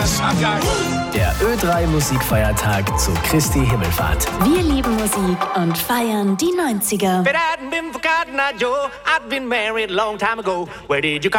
Der Ö3 Musikfeiertag zu Christi Himmelfahrt. Wir lieben Musik und feiern die 90er. If it hadn't been for Cotton Eye Joe, I'd been married a long time ago. Where did you